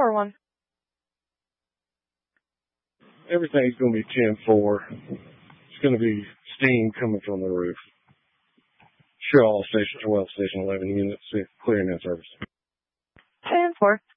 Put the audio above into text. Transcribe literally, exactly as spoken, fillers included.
Power one. Everything's going to be ten four. It's going to be steam coming from the roof. Sure, all station twelve, station eleven units clearing that service. ten four.